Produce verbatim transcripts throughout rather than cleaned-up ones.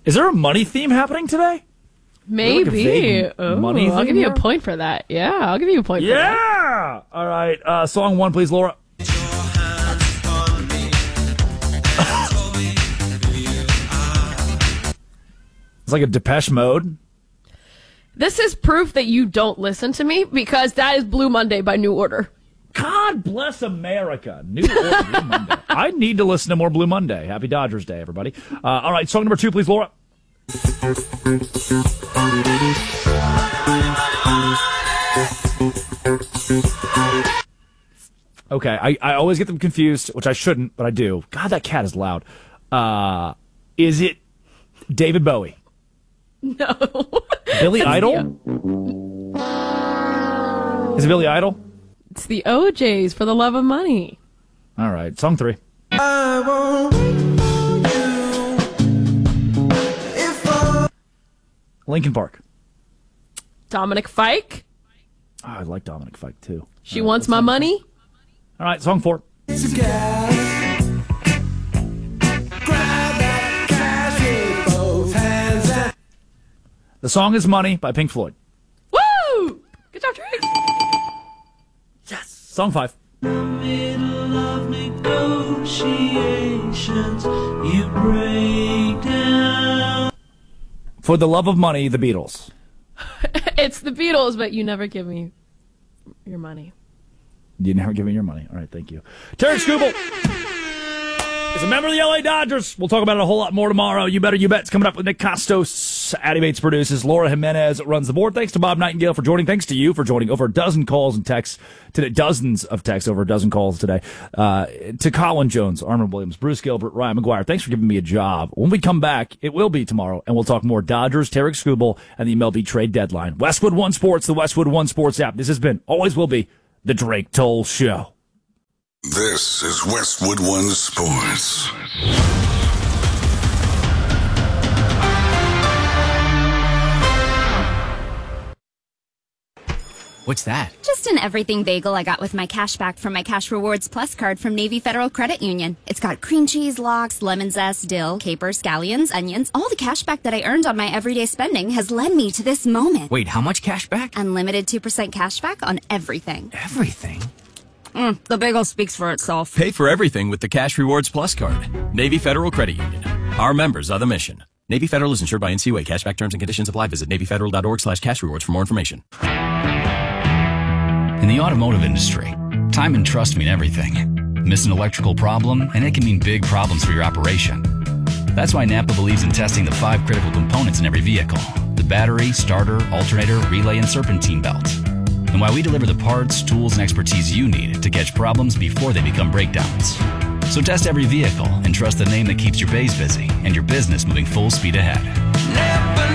Is there a money theme happening today? Maybe. Like oh, money I'll thing give you here? a point for that. Yeah, I'll give you a point for that. Yeah! All right. Uh, song one, please, Laura. It's like a Depeche Mode. This is proof that you don't listen to me because that is Blue Monday by New Order. God bless America. New Order, Blue Monday. I need to listen to more Blue Monday. Happy Dodgers Day, everybody. Uh, all right, song number two, please, Laura. Okay, I, I always get them confused, which I shouldn't, but I do. God, that cat is loud. Uh, is it David Bowie? No. Billy Idol? Is it Billy Idol? It's the O Js, For the Love of Money. All right, song three. I want you if I... Linkin Park. Dominic Fike. Oh, I like Dominic Fike, too. She Wants My Money. All right, song four. It's a gas. Grab that cash with both hands and... The song is Money by Pink Floyd. Woo! Good job, Trey. Yes. Song five. Middle of negotiations, you break down. For the Love of Money, the Beatles. It's the Beatles, but you never give me your money. You never give me your money. All right, thank you. Terry Scoobel is a member of the L A Dodgers. We'll talk about it a whole lot more tomorrow. You better, you bet. It's coming up with Nick Costos. Addy Bates produces. Laura Jimenez runs the board. Thanks to Bob Nightingale for joining. Thanks to you for joining. Over a dozen calls and texts today. Dozens of texts. Over a dozen calls today. Uh, to Colin Jones, Armin Williams, Bruce Gilbert, Ryan McGuire. Thanks for giving me a job. When we come back, it will be tomorrow, and we'll talk more Dodgers, Tarek Scoobel, and the M L B trade deadline. Westwood One Sports, the Westwood One Sports app. This has been, always will be, the Drake Toll Show. This is Westwood One Sports. What's that? Just an everything bagel I got with my cash back from my Cash Rewards Plus card from Navy Federal Credit Union. It's got cream cheese, lox, lemon zest, dill, capers, scallions, onions. All the cash back that I earned on my everyday spending has led me to this moment. Wait, how much cash back? Unlimited two percent cash back on everything. Everything? Mm, the bagel speaks for itself. Pay for everything with the Cash Rewards Plus card. Navy Federal Credit Union. Our members are the mission. Navy Federal is insured by N C U A. Cashback terms and conditions apply. Visit NavyFederal.org slash cash rewards for more information. In the automotive industry, time and trust mean everything. Miss an electrical problem, and it can mean big problems for your operation. That's why Napa believes in testing the five critical components in every vehicle: the battery, starter, alternator, relay, and serpentine belt. And why we deliver the parts, tools, and expertise you need to catch problems before they become breakdowns. So test every vehicle and trust the name that keeps your bays busy and your business moving full speed ahead. Never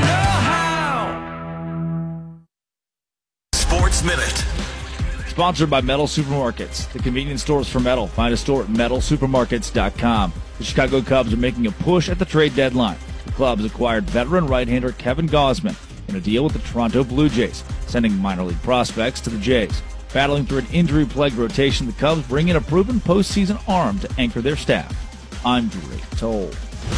know how. Sports Minute. Sponsored by Metal Supermarkets, the convenience stores for metal. Find a store at metal supermarkets dot com. The Chicago Cubs are making a push at the trade deadline. The club has acquired veteran right-hander Kevin Gausman in a deal with the Toronto Blue Jays, sending minor league prospects to the Jays. Battling through an injury-plagued rotation, the Cubs bring in a proven postseason arm to anchor their staff. I'm Drake Toll.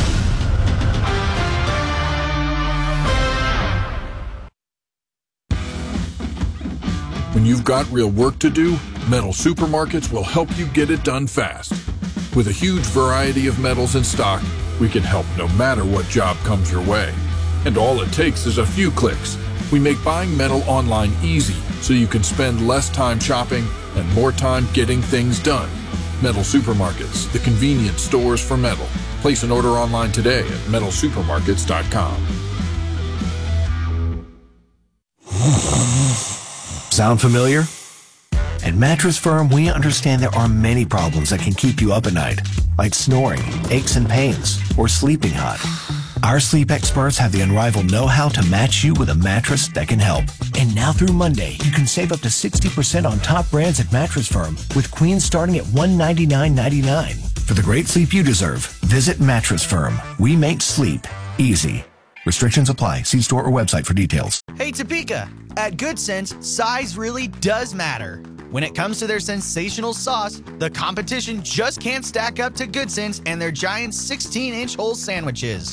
When you've got real work to do, Metal Supermarkets will help you get it done fast. With a huge variety of metals in stock, we can help no matter what job comes your way. And all it takes is a few clicks. We make buying metal online easy so you can spend less time shopping and more time getting things done. Metal Supermarkets, the convenience stores for metal. Place an order online today at metal supermarkets dot com. Sound familiar? At Mattress Firm, we understand there are many problems that can keep you up at night, like snoring, aches and pains, or sleeping hot. Our sleep experts have the unrivaled know-how to match you with a mattress that can help. And now through Monday, you can save up to sixty percent on top brands at Mattress Firm, with queens starting at one hundred ninety-nine ninety-nine. For the great sleep you deserve, visit Mattress Firm. We make sleep easy. Restrictions apply. See store or website for details. Hey, Topeka. At Good Sense, size really does matter. When it comes to their sensational sauce, the competition just can't stack up to Good Sense and their giant sixteen-inch whole sandwiches.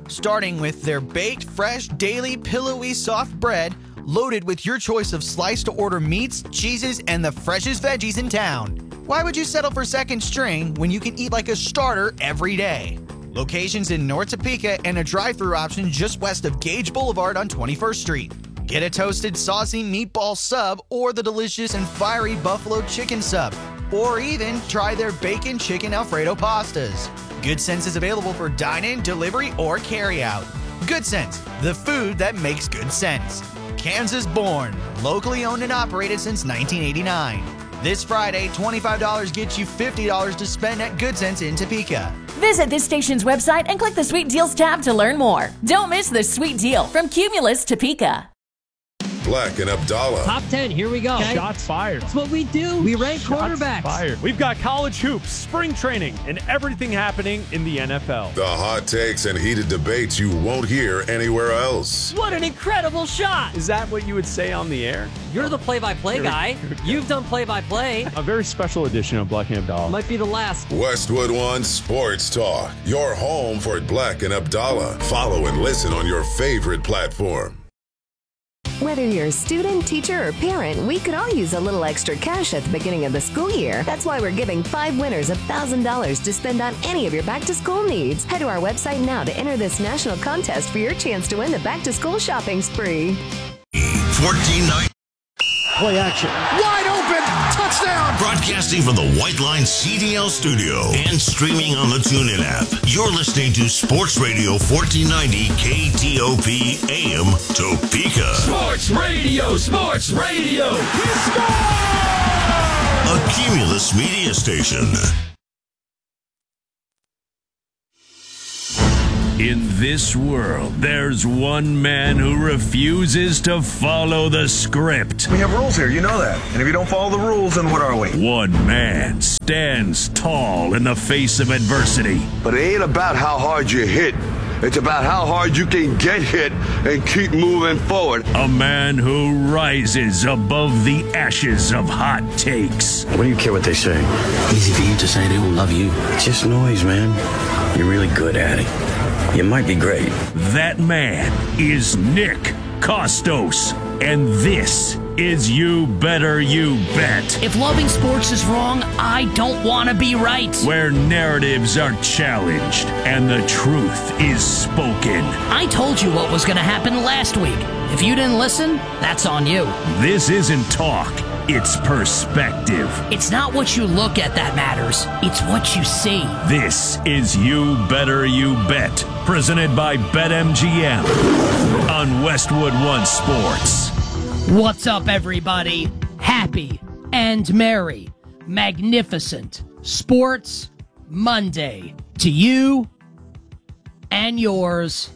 starting with their baked, fresh, daily, pillowy, soft bread loaded with your choice of slice-to-order meats, cheeses, and the freshest veggies in town. Why would you settle for second string when you can eat like a starter every day? Locations in North Topeka and a drive-thru option just west of Gage Boulevard on twenty-first Street. Get a toasted, saucy meatball sub or the delicious and fiery buffalo chicken sub. Or even try their bacon chicken Alfredo pastas. Good Sense is available for dine-in, delivery, or carry-out. Good Sense, the food that makes good sense. Kansas born, locally owned and operated since nineteen eighty-nine. This Friday, twenty-five dollars gets you fifty dollars to spend at Good Sense in Topeka. Visit this station's website and click the Sweet Deals tab to learn more. Don't miss the sweet deal from Cumulus Topeka. Black and Abdallah. Top ten, here we go. Okay. Shots fired. That's what we do. We rank Shots quarterbacks. Fired. We've got college hoops, spring training, and everything happening in the N F L. The hot takes and heated debates you won't hear anywhere else. What an incredible shot. Is that what you would say on the air? You're the play-by-play guy. You've done play-by-play. A very special edition of Black and Abdallah. Might be the last. Westwood One Sports Talk. Your home for Black and Abdallah. Follow and listen on your favorite platform. Whether you're a student, teacher, or parent, we could all use a little extra cash at the beginning of the school year. That's why we're giving five winners one thousand dollars to spend on any of your back-to-school needs. Head to our website now to enter this national contest for your chance to win the back-to-school shopping spree. fourteen nine. Play action. Wide open. Touchdown. Broadcasting from the White Line C D L studio and streaming on the TuneIn app. You're listening to Sports Radio fourteen ninety K T O P A M Topeka. Sports Radio, Sports Radio. He scored! A Cumulus media station. In this world, there's one man who refuses to follow the script. We have rules here, you know that. And if you don't follow the rules, then what are we? One man stands tall in the face of adversity. But it ain't about how hard you hit. It's about how hard you can get hit and keep moving forward. A man who rises above the ashes of hot takes. What do you care what they say? Easy for you to say they will love you. It's just noise, man. You're really good at it. You might be great. That man is Nick Kostos, and this is You Better You Bet. If loving sports is wrong, I don't want to be right. Where narratives are challenged and the truth is spoken. I told you what was going to happen last week. If you didn't listen, that's on you. This isn't talk. It's perspective. It's not what you look at that matters. It's what you see. This is You Better You Bet, presented by BetMGM on Westwood One Sports. What's up, everybody? Happy and merry, magnificent Sports Monday to you and yours.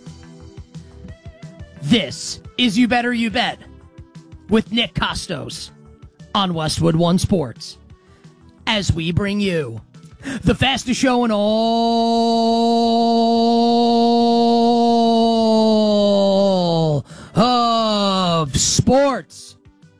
This is You Better You Bet with Nick Kostos on Westwood One Sports, as we bring you the fastest show in all of sports.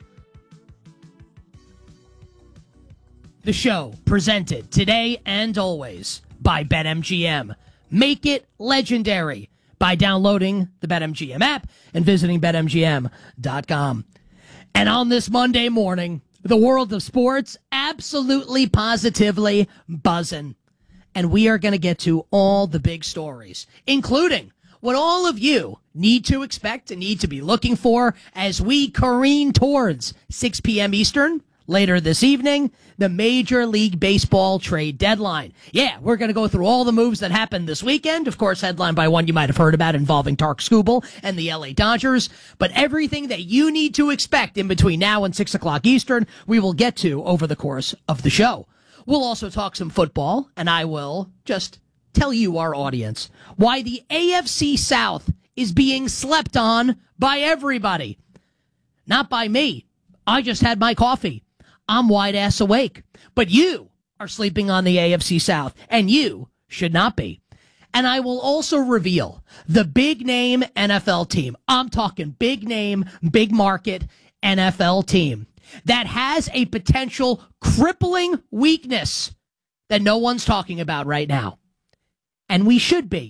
The show presented today and always by BetMGM. Make it legendary by downloading the BetMGM app and visiting Bet M G M dot com. And on this Monday morning, the world of sports absolutely, positively buzzing. And we are going to get to all the big stories, including what all of you need to expect and need to be looking for as we careen towards six p.m. Eastern later this evening, the Major League Baseball trade deadline. Yeah, we're going to go through all the moves that happened this weekend. Of course, headlined by one you might have heard about involving Tark Skubal and the L A Dodgers. But everything that you need to expect in between now and six o'clock Eastern, we will get to over the course of the show. We'll also talk some football, and I will just tell you, our audience, why the A F C South is being slept on by everybody. Not by me. I just had my coffee. I'm wide ass awake. But you are sleeping on the A F C South, and you should not be. And I will also reveal the big name N F L team. I'm talking big name, big market N F L team that has a potential crippling weakness that no one's talking about right now. And we should be,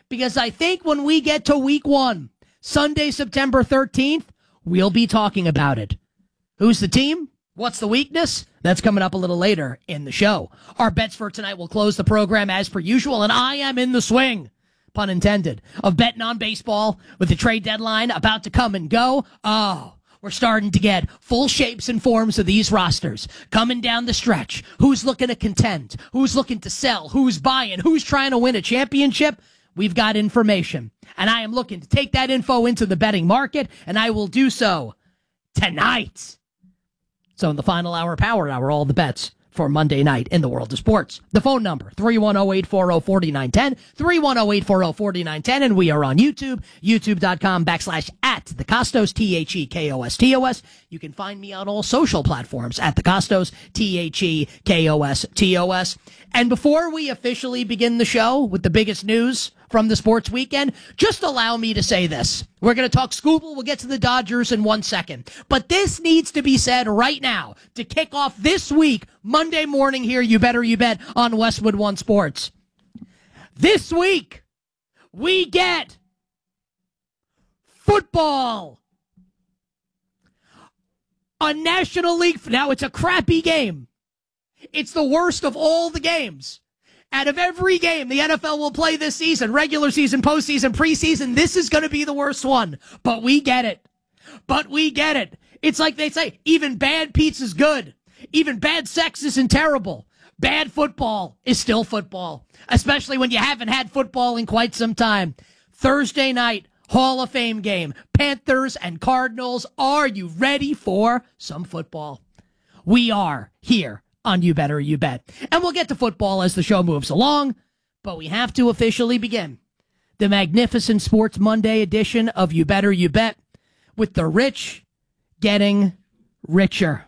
because I think when we get to week one, Sunday, September thirteenth, we'll be talking about it. Who's the team? What's the weakness? That's coming up a little later in the show. Our bets for tonight will close the program as per usual, and I am in the swing, pun intended, of betting on baseball with the trade deadline about to come and go. Oh, we're starting to get full shapes and forms of these rosters coming down the stretch. Who's looking to contend? Who's looking to sell? Who's buying? Who's trying to win a championship? We've got information, and I am looking to take that info into the betting market, and I will do so tonight. So in the final hour, power hour, all the bets for Monday night in the world of sports. The phone number, three one zero, eight four zero, four nine one zero, three one zero, eight four zero, four nine one zero, and we are on YouTube, youtube.com backslash at the Costos, T H E K O S T O S. You can find me on all social platforms at the Costos, T H E K O S T O S. And before we officially begin the show with the biggest news from the sports weekend, just allow me to say this. We're going to talk Scooble. We'll get to the Dodgers in one second. But this needs to be said right now to kick off this week, Monday morning here, You Better You Bet, on Westwood One Sports. This week, we get football. A National League. Now, it's a crappy game. It's the worst of all the games. Out of every game the N F L will play this season, regular season, postseason, preseason, this is going to be the worst one. But we get it. But we get it. It's like they say, even bad pizza's good. Even bad sex isn't terrible. Bad football is still football, especially when you haven't had football in quite some time. Thursday night, Hall of Fame game. Panthers and Cardinals. Are you ready for some football? We are here on You Better You Bet. And we'll get to football as the show moves along, but we have to officially begin the magnificent Sports Monday edition of You Better You Bet with the rich getting richer.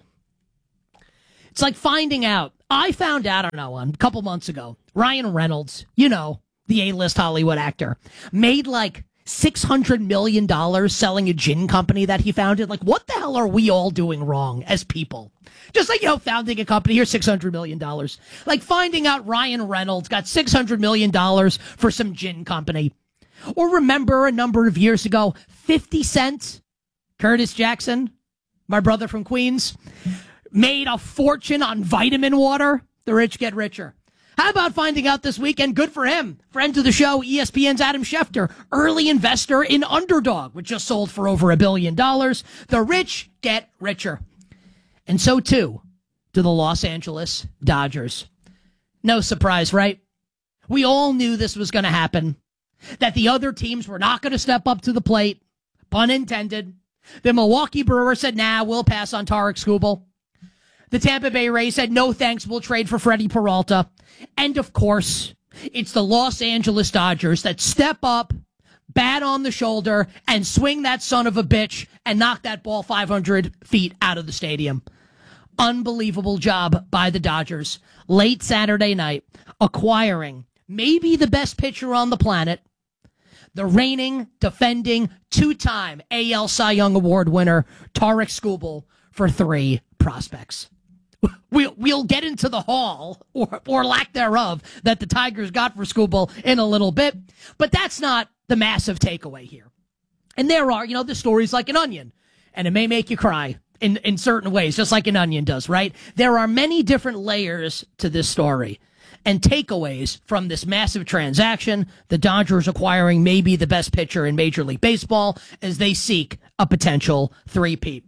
It's like finding out. I found out, I don't know, a couple months ago, Ryan Reynolds, you know, the A-list Hollywood actor, made like six hundred million dollars selling a gin company that he founded. Like, what the hell are we all doing wrong as people? Just like, you know, founding a company, here's six hundred million dollars. Like finding out Ryan Reynolds got six hundred million dollars for some gin company. Or remember a number of years ago, fifty Cent, Curtis Jackson, my brother from Queens, made a fortune on vitamin water. The rich get richer. How about finding out this weekend? Good for him. Friend of the show, E S P N's Adam Schefter, early investor in Underdog, which just sold for over a billion dollars. The rich get richer. And so, too, do the Los Angeles Dodgers. No surprise, right? We all knew this was going to happen, that the other teams were not going to step up to the plate, pun intended. The Milwaukee Brewers said, nah, we'll pass on Tarek Skubal. The Tampa Bay Rays said, no thanks, we'll trade for Freddie Peralta. And, of course, it's the Los Angeles Dodgers that step up, bat on the shoulder, and swing that son of a bitch and knock that ball five hundred feet out of the stadium. Unbelievable job by the Dodgers late Saturday night, acquiring maybe the best pitcher on the planet, the reigning, defending, two-time A L Cy Young Award winner, Tarek Skubal, for three prospects. We'll, we'll get into the haul, or, or lack thereof, that the Tigers got for Skubal in a little bit, but that's not the massive takeaway here. And there are, you know, the stories like an onion, and it may make you cry in, in certain ways, just like an onion does, right? There are many different layers to this story and takeaways from this massive transaction, the Dodgers acquiring maybe the best pitcher in Major League Baseball as they seek a potential three-peat.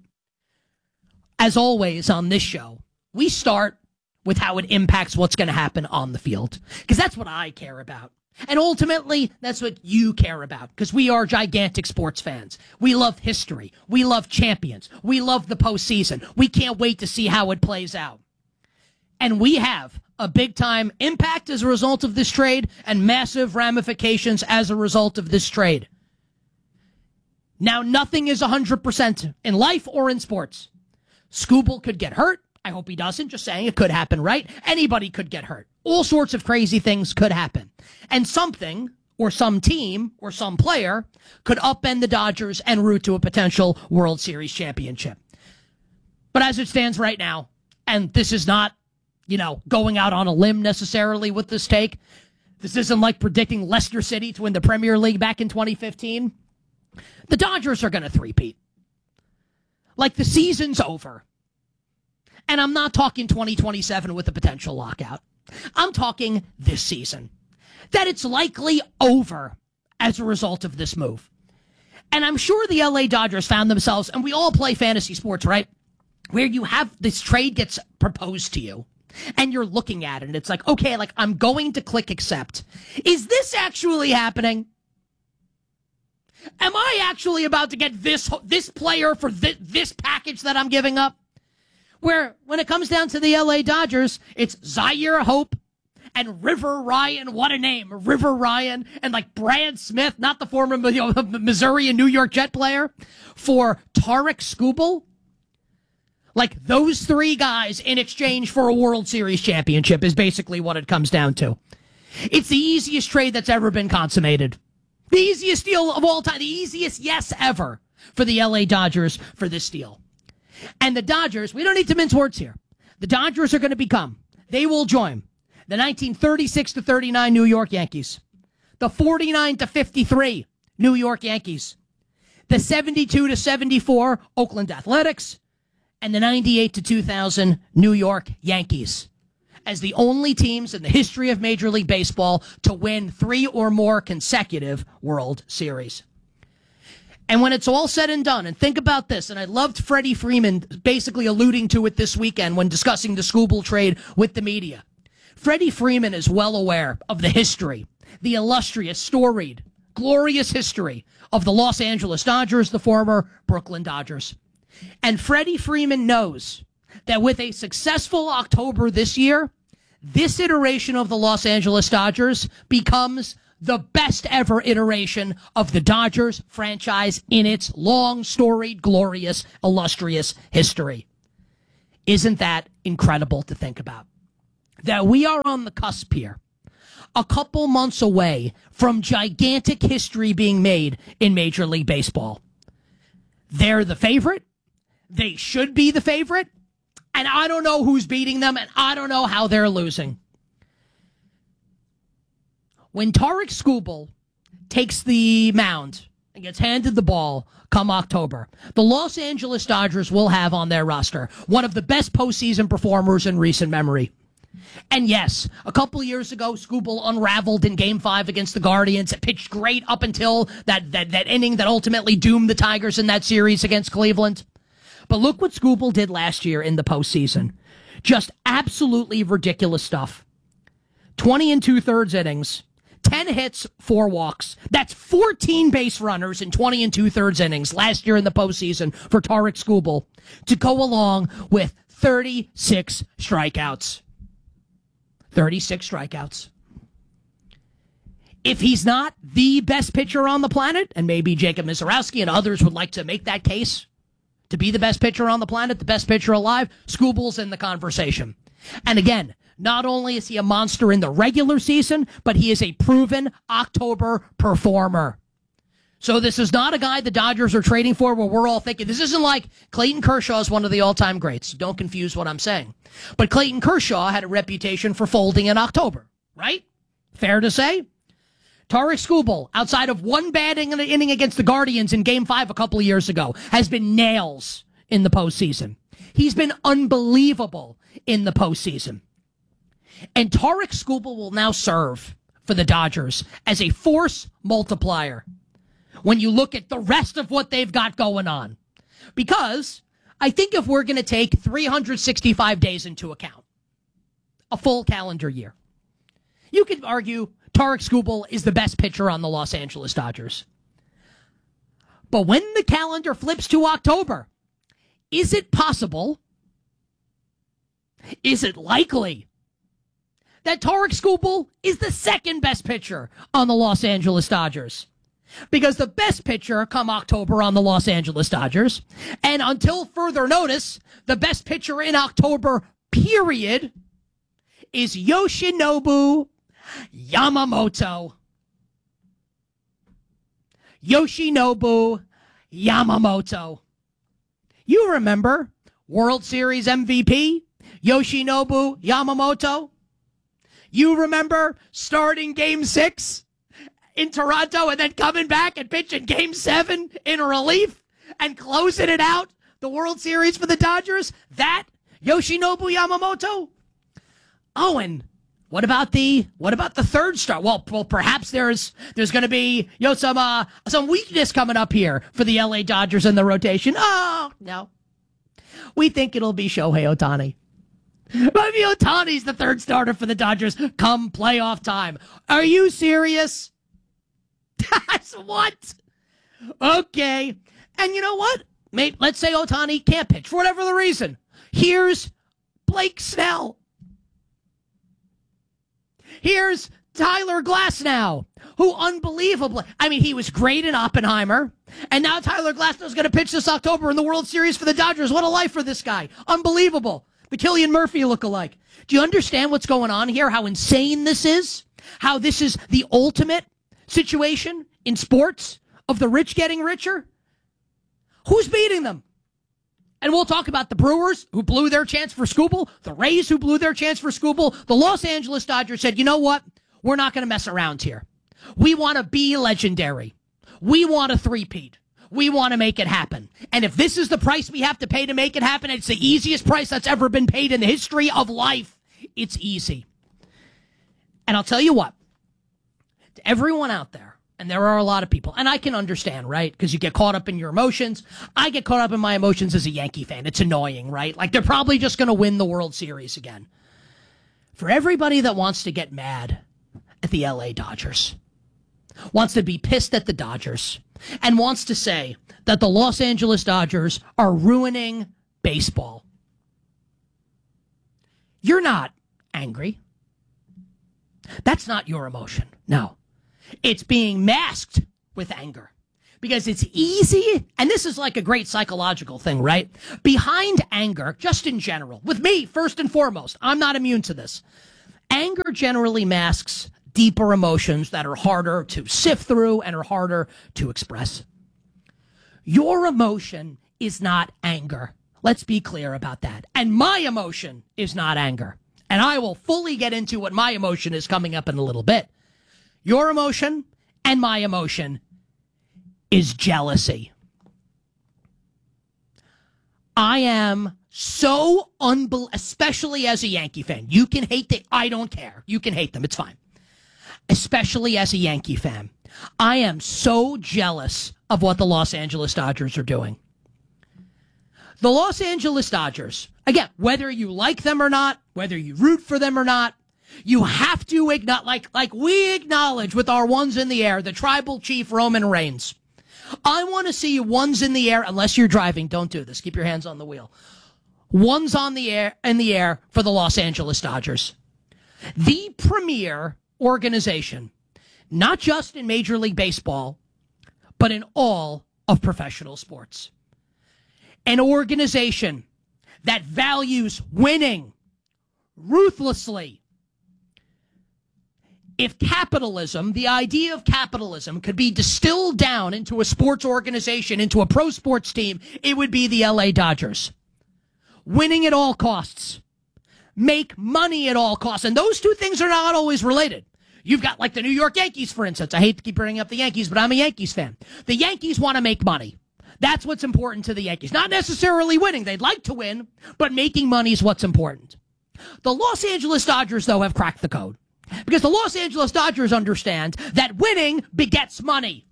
As always on this show, we start with how it impacts what's going to happen on the field, because that's what I care about. And ultimately, that's what you care about, because we are gigantic sports fans. We love history. We love champions. We love the postseason. We can't wait to see how it plays out. And we have a big-time impact as a result of this trade and massive ramifications as a result of this trade. Now, nothing is one hundred percent in life or in sports. Skubal could get hurt. I hope he doesn't. Just saying, it could happen, right? Anybody could get hurt. All sorts of crazy things could happen. And something, or some team, or some player could upend the Dodgers en route to a potential World Series championship. But as it stands right now, and this is not, you know, going out on a limb necessarily with this take, This isn't like predicting Leicester City to win the Premier League back in twenty fifteen. The Dodgers are going to three-peat. Like, the season's over. And I'm not talking twenty twenty-seven with a potential lockout. I'm talking this season. That it's likely over as a result of this move. And I'm sure the L A Dodgers found themselves, and we all play fantasy sports, right? Where you have this trade gets proposed to you, and you're looking at it, and it's like, okay, like, I'm going to click accept. Is this actually happening? Am I actually about to get this this player for this, this package that I'm giving up? Where, when it comes down to the L A Dodgers, it's Zaire Hope and River Ryan. What a name. River Ryan and, like, Brad Smith, not the former you know, Missouri and New York Jet player, for Tarik Skubal. Like, those three guys in exchange for a World Series championship is basically what it comes down to. It's the easiest trade that's ever been consummated. The easiest deal of all time. The easiest yes ever for the L A Dodgers for this deal. And the Dodgers, we don't need to mince words here. The Dodgers are going to become, they will join the nineteen thirty-six to thirty-nine New York Yankees, the forty-nine to fifty-three New York Yankees, the seventy-two to seventy-four Oakland Athletics, and the ninety-eight to two thousand New York Yankees as the only teams in the history of Major League Baseball to win three or more consecutive World Series. And when it's all said and done, and think about this, and I loved Freddie Freeman basically alluding to it this weekend when discussing the Skubal trade with the media. Freddie Freeman is well aware of the history, the illustrious, storied, glorious history of the Los Angeles Dodgers, the former Brooklyn Dodgers. And Freddie Freeman knows that with a successful October this year, this iteration of the Los Angeles Dodgers becomes the best ever iteration of the Dodgers franchise in its long, storied, glorious, illustrious history. Isn't that incredible to think about? That we are on the cusp here, a couple months away from gigantic history being made in Major League Baseball. They're the favorite. They should be the favorite. And I don't know who's beating them, and I don't know how they're losing. When Tarik Skubal takes the mound and gets handed the ball come October, the Los Angeles Dodgers will have on their roster one of the best postseason performers in recent memory. And yes, a couple years ago, Skubal unraveled in Game five against the Guardians. It pitched great up until that, that, that inning that ultimately doomed the Tigers in that series against Cleveland. But look what Skubal did last year in the postseason. Just absolutely ridiculous stuff. twenty and two-thirds innings, ten hits, four walks. That's fourteen base runners in twenty and two-thirds innings last year in the postseason for Tarik Skubal to go along with thirty-six strikeouts. thirty-six strikeouts. If he's not the best pitcher on the planet, and maybe Jacob Misiorowski and others would like to make that case to be the best pitcher on the planet, the best pitcher alive, Skubal's in the conversation. And again, not only is he a monster in the regular season, but he is a proven October performer. So this is not a guy the Dodgers are trading for where we're all thinking, this isn't like Clayton Kershaw is one of the all-time greats. Don't confuse what I'm saying. But Clayton Kershaw had a reputation for folding in October, right? Fair to say? Tarik Skubal, outside of one bad inning against the Guardians in Game five a couple of years ago, has been nails in the postseason. He's been unbelievable in the postseason. And Tarik Skubal will now serve for the Dodgers as a force multiplier when you look at the rest of what they've got going on. Because I think if we're going to take three hundred sixty-five days into account, a full calendar year, you could argue Tarik Skubal is the best pitcher on the Los Angeles Dodgers. But when the calendar flips to October, is it possible, is it likely that Tarik Skubal is the second best pitcher on the Los Angeles Dodgers? Because the best pitcher come October on the Los Angeles Dodgers, and until further notice, the best pitcher in October, period, is Yoshinobu Yamamoto. Yoshinobu Yamamoto. You remember World Series M V P Yoshinobu Yamamoto? You remember starting game six in Toronto and then coming back and pitching game seven in relief and closing it out, the World Series for the Dodgers? That Yoshinobu Yamamoto? Oh, and what about the what about the third start? Well, well, perhaps there's there's going to be you know some uh, some weakness coming up here for the L A Dodgers in the rotation. Oh no, we think it'll be Shohei Ohtani. Maybe Ohtani's the third starter for the Dodgers come playoff time. Are you serious? That's what? Okay, and you know what? Maybe, let's say Ohtani can't pitch for whatever the reason. Here's Blake Snell. Here's Tyler Glasnow, who unbelievably, I mean, he was great in Oppenheimer, and now Tyler Glasnow's going to pitch this October in the World Series for the Dodgers. What a life for this guy. Unbelievable. The Cillian Murphy look-alike. Do you understand what's going on here? How insane this is? How this is the ultimate situation in sports of the rich getting richer? Who's beating them? And we'll talk about the Brewers, who blew their chance for Skubal, the Rays, who blew their chance for Skubal. The Los Angeles Dodgers said, you know what? We're not going to mess around here. We want to be legendary. We want a three-peat. We want to make it happen. And if this is the price we have to pay to make it happen, it's the easiest price that's ever been paid in the history of life. It's easy. And I'll tell you what, to everyone out there, and there are a lot of people, and I can understand, right? Because you get caught up in your emotions. I get caught up in my emotions as a Yankee fan. It's annoying, right? Like, they're probably just going to win the World Series again. For everybody that wants to get mad at the L A Dodgers, wants to be pissed at the Dodgers, and wants to say that the Los Angeles Dodgers are ruining baseball, you're not angry. That's not your emotion. No. It's being masked with anger because it's easy. And this is like a great psychological thing, right? Behind anger, just in general, with me, first and foremost, I'm not immune to this. Anger generally masks deeper emotions that are harder to sift through and are harder to express. Your emotion is not anger. Let's be clear about that. And my emotion is not anger. And I will fully get into what my emotion is coming up in a little bit. Your emotion and my emotion is jealousy. I am so unbel- especially as a Yankee fan. You can hate the, I don't care. You can hate them. It's fine. Especially as a Yankee fan. I am so jealous of what the Los Angeles Dodgers are doing. The Los Angeles Dodgers, again, whether you like them or not, whether you root for them or not, you have to acknowledge, like, like we acknowledge with our ones in the air, the tribal chief Roman Reigns. I want to see ones in the air, unless you're driving, don't do this. Keep your hands on the wheel. Ones on the air, in the air for the Los Angeles Dodgers. The premier organization, not just in Major League Baseball, but in all of professional sports. An organization that values winning ruthlessly. If capitalism, the idea of capitalism, could be distilled down into a sports organization, into a pro sports team, it would be the L A Dodgers. Winning at all costs. Make money at all costs. And those two things are not always related. You've got like the New York Yankees, for instance. I hate to keep bringing up the Yankees, but I'm a Yankees fan. The Yankees want to make money. That's what's important to the Yankees. Not necessarily winning. They'd like to win, but making money is what's important. The Los Angeles Dodgers, though, have cracked the code. Because the Los Angeles Dodgers understand that winning begets money.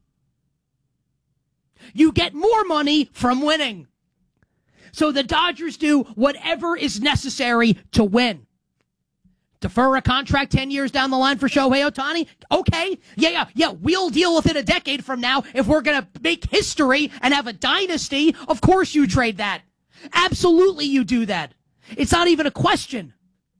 You get more money from winning. So the Dodgers do whatever is necessary to win. Defer a contract ten years down the line for Shohei Ohtani? Okay. Yeah, yeah, yeah. We'll deal with it a decade from now if we're going to make history and have a dynasty. Of course you trade that. Absolutely you do that. It's not even a question.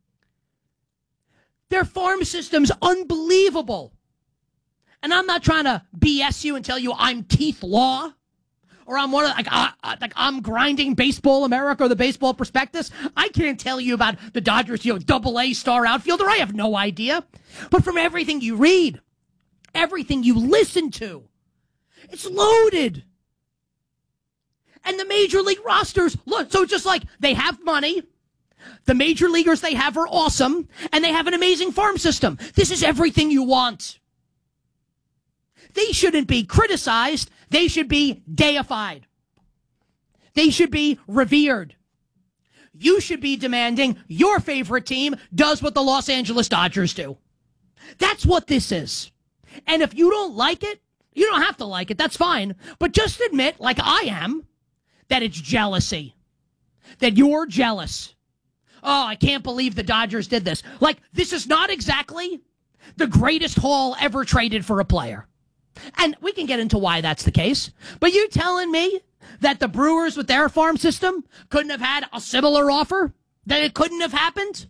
Their farm system's unbelievable. And I'm not trying to B S you and tell you I'm Keith Law. Or I'm one of, like, uh, like I'm grinding Baseball America or the Baseball Prospectus. I can't tell you about the Dodgers, you know, double A star outfielder. I have no idea. But from everything you read, everything you listen to, it's loaded. And the major league rosters, look, so it's just like they have money. The major leaguers they have are awesome, and they have an amazing farm system. This is everything you want. They shouldn't be criticized. They should be deified. They should be revered. You should be demanding your favorite team does what the Los Angeles Dodgers do. That's what this is. And if you don't like it, you don't have to like it. That's fine. But just admit, like I am, that it's jealousy. That you're jealous. Oh, I can't believe the Dodgers did this. Like, this is not exactly the greatest haul ever traded for a player. And we can get into why that's the case. But you telling me that the Brewers with their farm system couldn't have had a similar offer? That it couldn't have happened?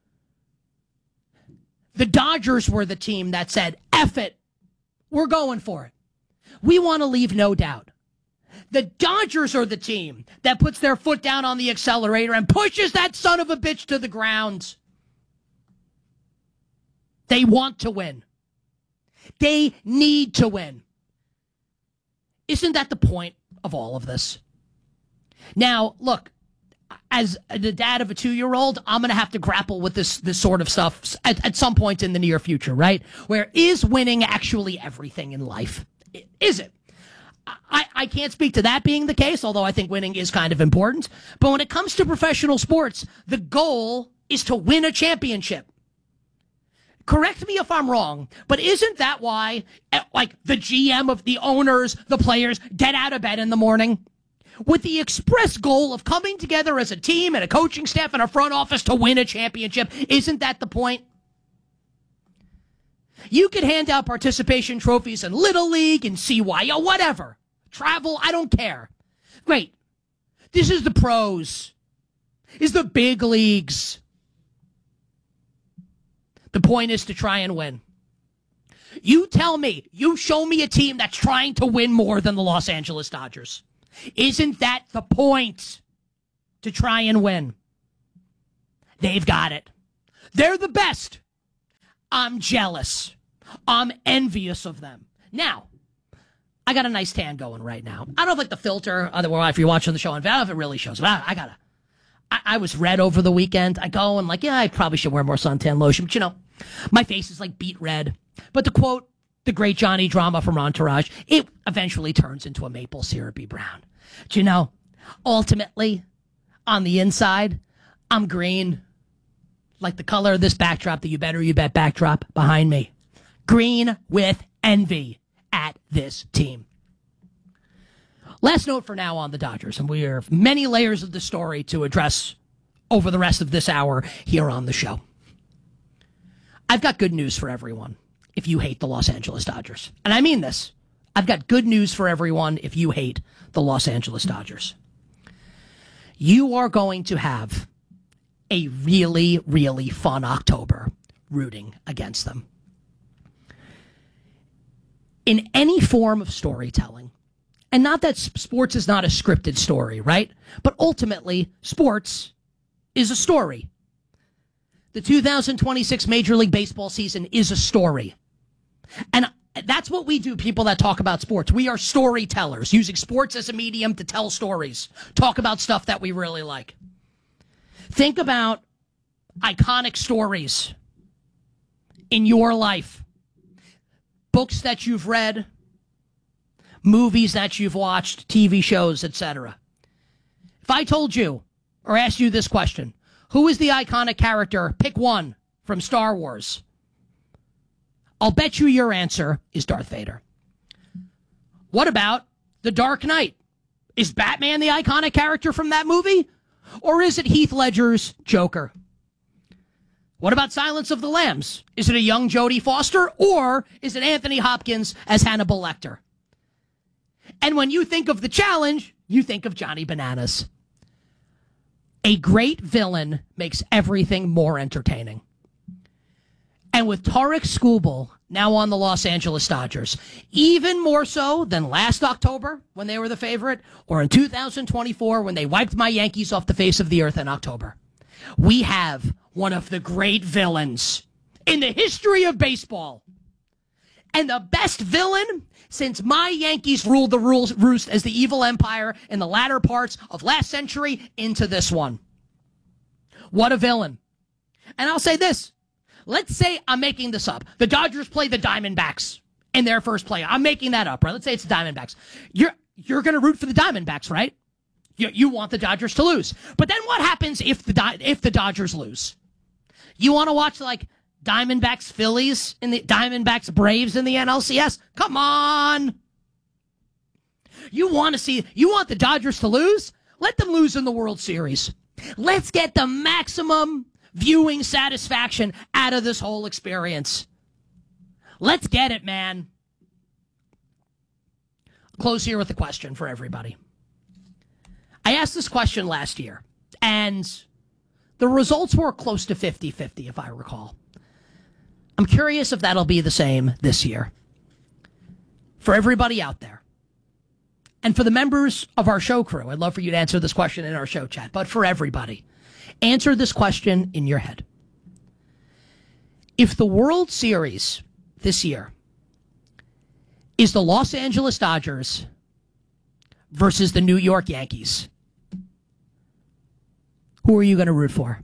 The Dodgers were the team that said, F it, we're going for it. We want to leave no doubt. The Dodgers are the team that puts their foot down on the accelerator and pushes that son of a bitch to the ground. They want to win. They need to win. Isn't that the point of all of this? Now, look, as the dad of a two-year-old, I'm going to have to grapple with this this sort of stuff at, at some point in the near future, right? Where is winning actually everything in life? Is it? I, I can't speak to that being the case, although I think winning is kind of important. But when it comes to professional sports, the goal is to win a championship. Correct me if I'm wrong, but isn't that why, like, the G M of the owners, the players, get out of bed in the morning? With the express goal of coming together as a team and a coaching staff and a front office to win a championship. Isn't that the point? You could hand out participation trophies in Little League and C Y O, whatever. Travel, I don't care. Great. This is the pros. This is the big leagues. The point is to try and win. You tell me, you show me a team that's trying to win more than the Los Angeles Dodgers. Isn't that the point? To try and win. They've got it. They're the best. I'm jealous. I'm envious of them. Now, I got a nice tan going right now. I don't have like the filter, otherwise if you're watching the show on, I don't know if it really shows, but I, I gotta. I, I was red over the weekend. I go and like, yeah, I probably should wear more suntan lotion, but you know, my face is like beet red. But to quote the great Johnny Drama from Entourage, it eventually turns into a maple syrupy brown. Do you know, ultimately, on the inside, I'm green. Like the color of this backdrop, the You Better You Bet backdrop behind me. Green with envy at this team. Last note for now on the Dodgers, and we have many layers of the story to address over the rest of this hour here on the show. I've got good news for everyone if you hate the Los Angeles Dodgers. And I mean this. I've got good news for everyone if you hate the Los Angeles Dodgers. You are going to have a really, really fun October rooting against them. In any form of storytelling, and not that sports is not a scripted story, right? But ultimately, sports is a story. The two thousand twenty-six Major League Baseball season is a story. And that's what we do, people that talk about sports. We are storytellers, using sports as a medium to tell stories, talk about stuff that we really like. Think about iconic stories in your life. Books that you've read, movies that you've watched, T V shows, et cetera. If I told you or asked you this question, who is the iconic character? Pick one from Star Wars. I'll bet you your answer is Darth Vader. What about The Dark Knight? Is Batman the iconic character from that movie? Or is it Heath Ledger's Joker? What about Silence of the Lambs? Is it a young Jodie Foster, or is it Anthony Hopkins as Hannibal Lecter? And when you think of the challenge, you think of Johnny Bananas. A great villain makes everything more entertaining. And with Tarek Skubal now on the Los Angeles Dodgers, even more so than last October when they were the favorite, or in two thousand twenty-four when they wiped my Yankees off the face of the earth in October, we have one of the great villains in the history of baseball. And the best villain since my Yankees ruled the rules, roost as the evil empire in the latter parts of last century into this one. What a villain. And I'll say this. Let's say I'm making this up. The Dodgers play the Diamondbacks in their first play. I'm making that up, right? Let's say it's the Diamondbacks. You're you're going to root for the Diamondbacks, right? You, you want the Dodgers to lose. But then what happens if the if the Dodgers lose? You want to watch like Diamondbacks Phillies in the Diamondbacks Braves in the N L C S? Come on. You want to see you want the Dodgers to lose? Let them lose in the World Series. Let's get the maximum viewing satisfaction out of this whole experience. Let's get it, man. I'll close here with a question for everybody. I asked this question last year, and the results were close to fifty-fifty, if I recall. I'm curious if that'll be the same this year. For everybody out there, and for the members of our show crew, I'd love for you to answer this question in our show chat, but for everybody, answer this question in your head. If the World Series this year is the Los Angeles Dodgers versus the New York Yankees, who are you going to root for?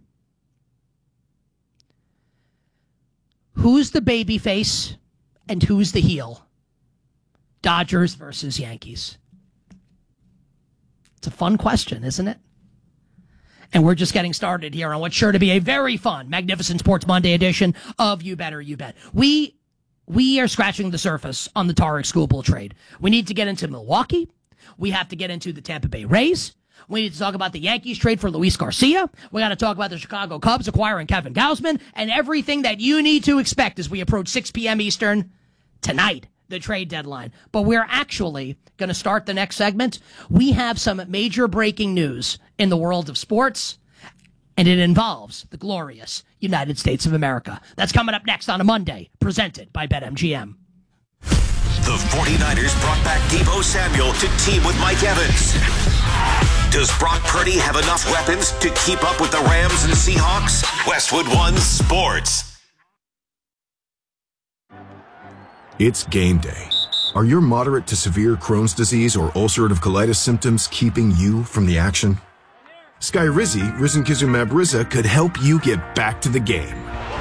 Who's the babyface and who's the heel? Dodgers versus Yankees. It's a fun question, isn't it? And we're just getting started here on what's sure to be a very fun, magnificent Sports Monday edition of You Better You Bet. We we are scratching the surface on the Tarek Skubal trade. We need to get into Milwaukee. We have to get into the Tampa Bay Rays. We need to talk about the Yankees trade for Luis Garcia. We got to talk about the Chicago Cubs acquiring Kevin Gausman and everything that you need to expect as we approach six p.m. Eastern tonight, the trade deadline. But we're actually going to start the next segment. We have some major breaking news in the world of sports, and it involves the glorious United States of America. That's coming up next on a Monday, presented by BetMGM. The 49ers brought back Deebo Samuel to team with Mike Evans. Does Brock Purdy have enough weapons to keep up with the Rams and Seahawks? Westwood One Sports. It's game day. Are your moderate to severe Crohn's disease or ulcerative colitis symptoms keeping you from the action? Skyrizi, risankizumab Riza, could help you get back to the game.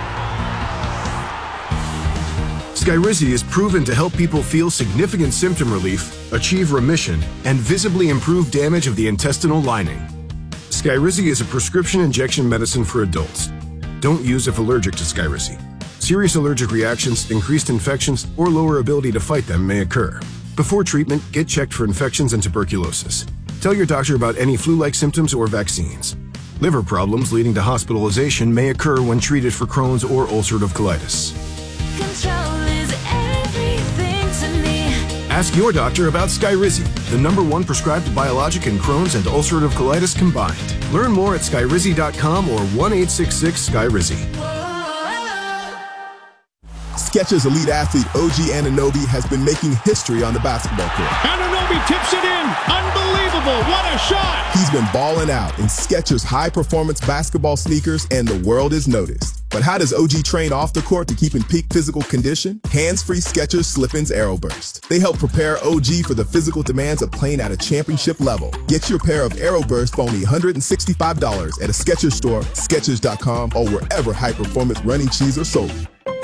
Skyrizi is proven to help people feel significant symptom relief, achieve remission, and visibly improve damage of the intestinal lining. Skyrizi is a prescription injection medicine for adults. Don't use if allergic to Skyrizi. Serious allergic reactions, increased infections, or lower ability to fight them may occur. Before treatment, get checked for infections and tuberculosis. Tell your doctor about any flu-like symptoms or vaccines. Liver problems leading to hospitalization may occur when treated for Crohn's or ulcerative colitis. Control is everything to me. Ask your doctor about Skyrizi, the number one prescribed biologic in Crohn's and ulcerative colitis combined. Learn more at skyrizi dot com or one eight six six Skyrizi. Skechers elite athlete O G Anunoby has been making history on the basketball court. Anunoby tips it in. Unbelievable. What a shot. He's been balling out in Skechers high-performance basketball sneakers, and the world has noticed. But how does O G train off the court to keep in peak physical condition? Hands-free Skechers Slip-ins Aeroburst. They help prepare O G for the physical demands of playing at a championship level. Get your pair of Aeroburst for only one hundred sixty-five dollars at a Skechers store, Skechers dot com, or wherever high-performance running shoes are sold.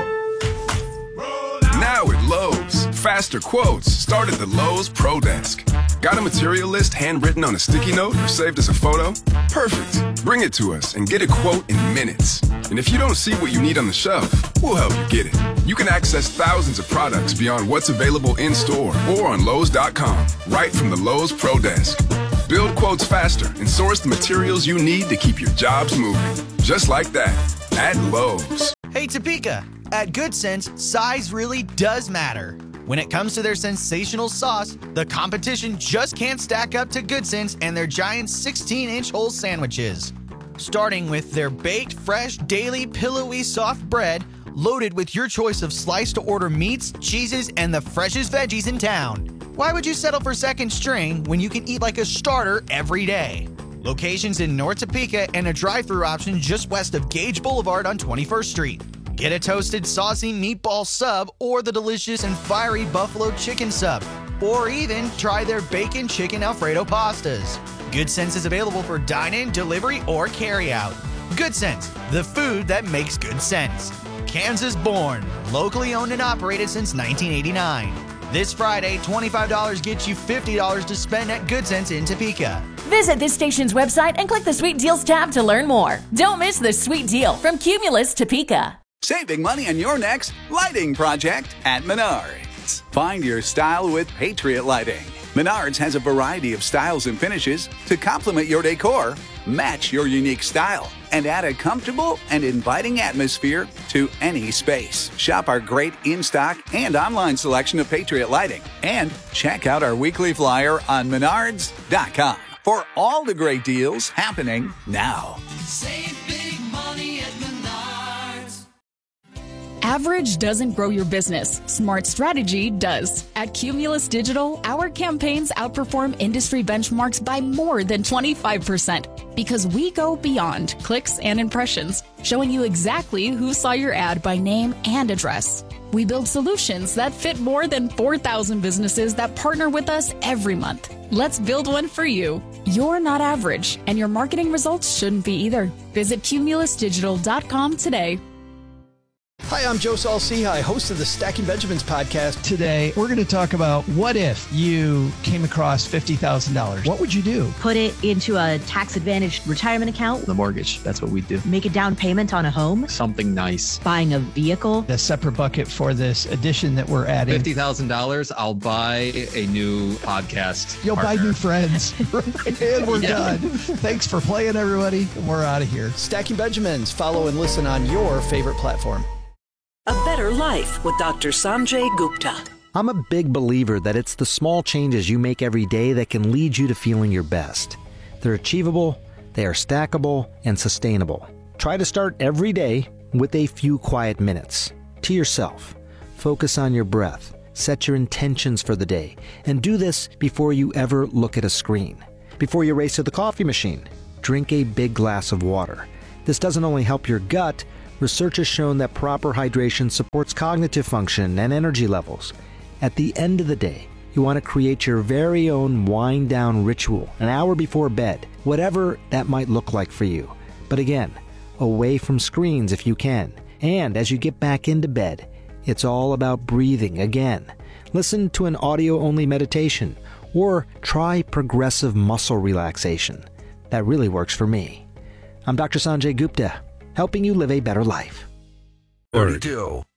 Now at Lowe's, faster quotes start at the Lowe's Pro Desk. Got a material list handwritten on a sticky note or saved as a photo? Perfect. Bring it to us and get a quote in minutes. And if you don't see what you need on the shelf, we'll help you get it. You can access thousands of products beyond what's available in store or on Lowe's dot com, right from the Lowe's Pro Desk. Build quotes faster and source the materials you need to keep your jobs moving. Just like that, at Lowe's. Hey Topeka, at Good Sense, size really does matter. When it comes to their sensational sauce, the competition just can't stack up to Good Sense and their giant sixteen inch whole sandwiches. Starting with their baked, fresh, daily, pillowy, soft bread, loaded with your choice of sliced-to-order meats, cheeses, and the freshest veggies in town. Why would you settle for second string when you can eat like a starter every day? Locations in North Topeka and a drive-thru option just west of Gage Boulevard on twenty-first street. Get a toasted, saucy meatball sub or the delicious and fiery buffalo chicken sub. Or even try their bacon chicken Alfredo pastas. Good Sense is available for dine-in, delivery, or carry-out. Good Sense, the food that makes good sense. Kansas born, locally owned and operated since nineteen eighty-nine. This Friday, twenty-five dollars gets you fifty dollars to spend at Good Sense in Topeka. Visit this station's website and click the Sweet Deals tab to learn more. Don't miss the sweet deal from Cumulus Topeka. Saving money on your next lighting project at Menards. Find your style with Patriot Lighting. Menards has a variety of styles and finishes to complement your decor, match your unique style, and add a comfortable and inviting atmosphere to any space. Shop our great in-stock and online selection of Patriot Lighting. And check out our weekly flyer on menards dot com for all the great deals happening now. Save big money at Menards. Average doesn't grow your business. Smart strategy does. At Cumulus Digital, our campaigns outperform industry benchmarks by more than twenty-five percent because we go beyond clicks and impressions, showing you exactly who saw your ad by name and address. We build solutions that fit more than four thousand businesses that partner with us every month. Let's build one for you. You're not average, and your marketing results shouldn't be either. Visit cumulus digital dot com today. Hi, I'm Joe Saul-Sehy, host of the Stacking Benjamins podcast. Today, we're going to talk about what if you came across fifty thousand dollars. What would you do? Put it into a tax-advantaged retirement account. The mortgage, that's what we do. Make a down payment on a home. Something nice. Buying a vehicle. A separate bucket for this addition that we're adding. fifty thousand dollars, I'll buy a new podcast You'll partner. buy new friends. And we're Yeah. done. Thanks for playing, everybody. We're out of here. Stacking Benjamins. Follow and listen on your favorite platform. A Better Life with Doctor Sanjay Gupta. I'm a big believer that it's the small changes you make every day that can lead you to feeling your best. They're achievable, they are stackable, and sustainable. Try to start every day with a few quiet minutes. To yourself. Focus on your breath. Set your intentions for the day. And do this before you ever look at a screen. Before you race to the coffee machine, drink a big glass of water. This doesn't only help your gut. Research has shown that proper hydration supports cognitive function and energy levels. At the end of the day, you want to create your very own wind-down ritual an hour before bed, whatever that might look like for you. But again, away from screens if you can. And as you get back into bed, it's all about breathing again. Listen to an audio-only meditation or try progressive muscle relaxation. That really works for me. I'm Doctor Sanjay Gupta, helping you live a better life. thirty-two.